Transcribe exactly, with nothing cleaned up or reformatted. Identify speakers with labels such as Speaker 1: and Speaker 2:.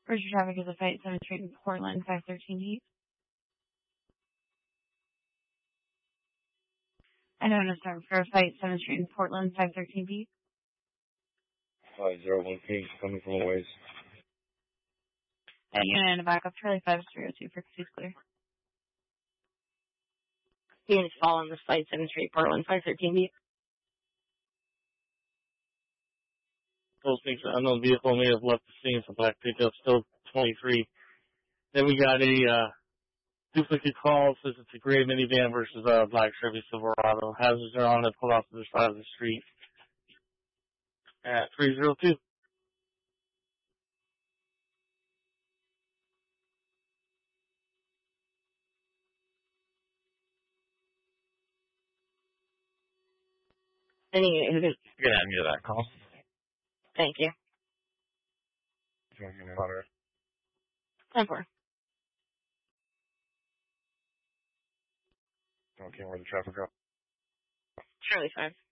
Speaker 1: Where's your traffic is a Fight seventh Street in Portland, five thirteen Heat. I know no start for Fight seventh Street in Portland, five thirteen Heat.
Speaker 2: five zero one P, coming from a ways.
Speaker 1: That unit in the backup, Charlie five zero two, frequency's clear.
Speaker 3: Units following this Fight seventh Street, Portland, five thirteen Heat.
Speaker 4: Those things, unknown vehicle may have left the scene for black pickup, still twenty-three. Then we got a uh, duplicate call, says it's a gray minivan versus a black Chevy Silverado. Hazards are on, and pulled off to the side of the street at three zero two.
Speaker 3: Any unit who can...
Speaker 2: You can add me to that call.
Speaker 3: Thank you.
Speaker 2: If you want to give me a letter.
Speaker 3: ten four.
Speaker 2: Okay, where the traffic go?
Speaker 3: Charlie five.